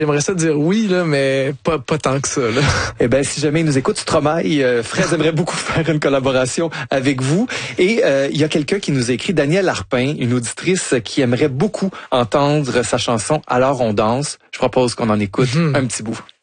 J'aimerais ça dire oui, là, mais pas tant que ça, là. Eh ben, si jamais il nous écoute, Stromae, Fred aimerait beaucoup faire une collaboration avec vous. Et il y a quelqu'un qui nous a écrit, Danielle Arpin, une auditrice qui aimerait beaucoup entendre sa chanson « Alors on danse ». Je propose qu'on en écoute un petit bout.